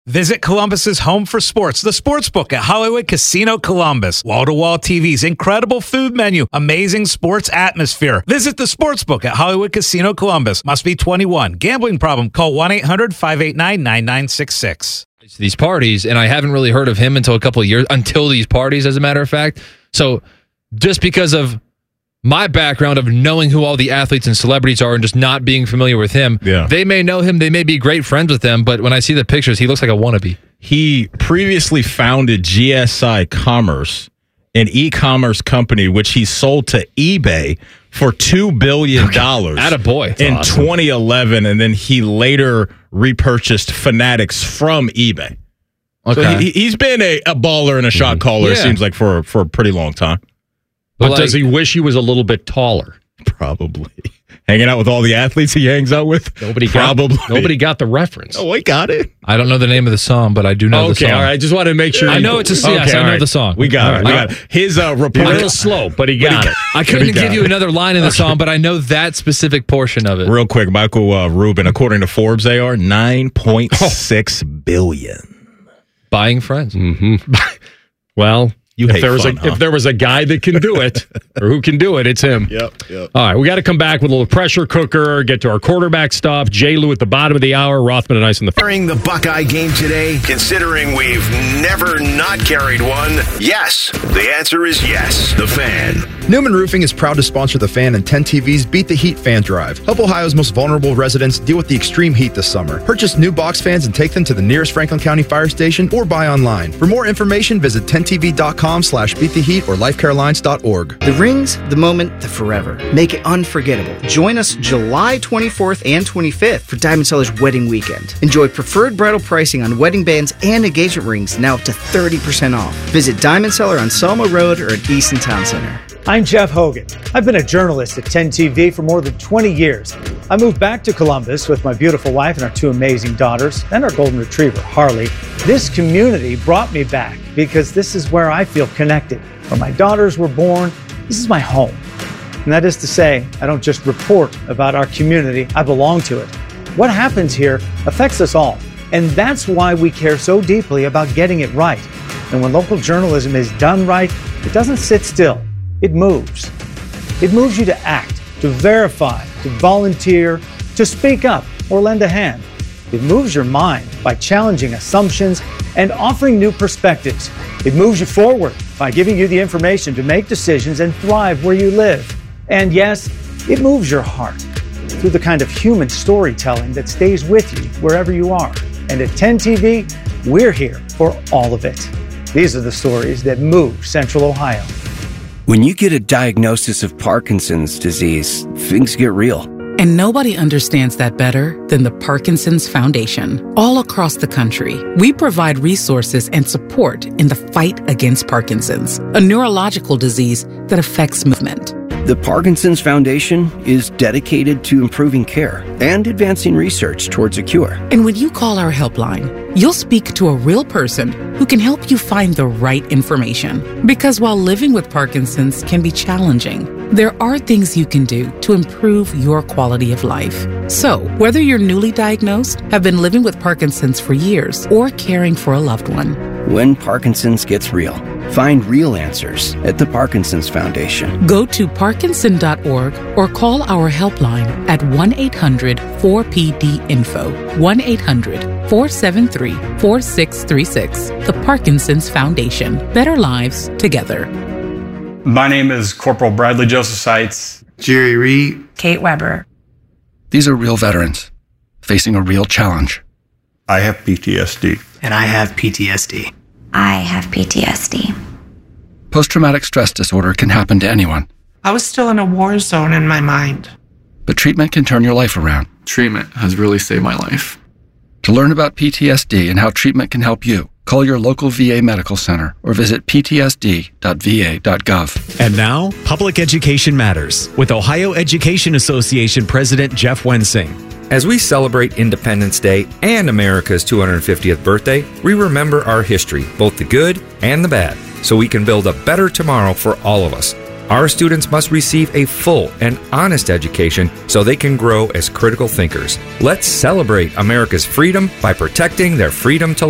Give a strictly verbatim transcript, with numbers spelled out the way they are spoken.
Visit Columbus's home for sports, the Sportsbook at Hollywood Casino Columbus. Wall-to-wall T Vs, incredible food menu, amazing sports atmosphere. Visit the Sportsbook at Hollywood Casino Columbus. Must be twenty-one. Gambling problem? Call one eight hundred five eight nine nine nine six six. These parties, and I haven't really heard of him until a couple of years, until these parties, as a matter of fact. So just because of my background of knowing who all the athletes and celebrities are and just not being familiar with him, yeah. they may know him, they may be great friends with them, but when I see the pictures, he looks like a wannabe. He previously founded G S I Commerce, an e-commerce company which he sold to eBay for two billion dollars. Okay. Attaboy. In awesome. twenty eleven, and then he later repurchased Fanatics from eBay. Okay. So he, he's been a, a baller and a shot caller, yeah. it seems like, for, for a pretty long time. But like, does he wish he was a little bit taller? Probably. Hanging out with all the athletes he hangs out with? Nobody Probably. got, nobody got the reference. Oh, I got it. I don't know the name of the song, but I do know okay, the song. all right. I just wanted to make sure. I know it's a okay, yes, I know right. the song. We got all it. We right. got it. His uh, report. A little slow, but he got it. I couldn't got give you it. another line in the song, but I know that specific portion of it. Real quick, Michael uh, Rubin, according to Forbes, they are nine point six billion dollars. Buying friends. Mm-hmm. Well, You if hate there was fun, a huh? if there was a guy that can do it, or who can do it, it's him. Yep, yep. All right, we got to come back with a little pressure cooker, get to our quarterback stuff. J. Lou at the bottom of the hour, Rothman and Ice in the. During the Buckeye game today, considering we've never not carried one, yes. The answer is yes. The Fan. Newman Roofing is proud to sponsor The Fan and ten T V's Beat the Heat fan drive. Help Ohio's most vulnerable residents deal with the extreme heat this summer. Purchase new box fans and take them to the nearest Franklin County fire station or buy online. For more information, visit ten T V dot com slash beat the heat or life care alliance dot org. The rings, the moment, the forever. Make it unforgettable. Join us July twenty-fourth and twenty-fifth for Diamond Seller's Wedding Weekend. Enjoy preferred bridal pricing on wedding bands and engagement rings now up to thirty percent off. Visit Diamond Seller on Selma Road or at Easton Town Center. I'm Jeff Hogan. I've been a journalist at ten T V for more than twenty years. I moved back to Columbus with my beautiful wife and our two amazing daughters and our golden retriever, Harley. This community brought me back because this is where I feel connected. Where my daughters were born, this is my home. And that is to say, I don't just report about our community, I belong to it. What happens here affects us all. And that's why we care so deeply about getting it right. And when local journalism is done right, it doesn't sit still. It moves. It moves you to act, to verify, to volunteer, to speak up or lend a hand. It moves your mind by challenging assumptions and offering new perspectives. It moves you forward by giving you the information to make decisions and thrive where you live. And yes, it moves your heart through the kind of human storytelling that stays with you wherever you are. And at ten T V, we're here for all of it. These are the stories that move Central Ohio. When you get a diagnosis of Parkinson's disease, things get real. And nobody understands that better than the Parkinson's Foundation. All across the country, we provide resources and support in the fight against Parkinson's, a neurological disease that affects movement. The Parkinson's Foundation is dedicated to improving care and advancing research towards a cure. And when you call our helpline, you'll speak to a real person who can help you find the right information. Because while living with Parkinson's can be challenging, there are things you can do to improve your quality of life. So, whether you're newly diagnosed, have been living with Parkinson's for years, or caring for a loved one, when Parkinson's gets real, find real answers at the Parkinson's Foundation. Go to parkinson dot org or call our helpline at one eight hundred four P D info, one eight hundred four seven three four six three six. The Parkinson's Foundation. Better lives together. My name is Corporal Bradley Joseph Seitz. Jerry Reed. Kate Weber. These are real veterans facing a real challenge. I have P T S D. And I have P T S D. I have P T S D. Post-traumatic stress disorder can happen to anyone. I was still in a war zone in my mind. But treatment can turn your life around. Treatment has really saved my life. To learn about P T S D and how treatment can help you, call your local V A medical center or visit p t s d dot v a dot gov. And now, Public Education Matters with Ohio Education Association President Jeff Wensing. As we celebrate Independence Day and America's two hundred fiftieth birthday, we remember our history, both the good and the bad, so we can build a better tomorrow for all of us. Our students must receive a full and honest education so they can grow as critical thinkers. Let's celebrate America's freedom by protecting their freedom to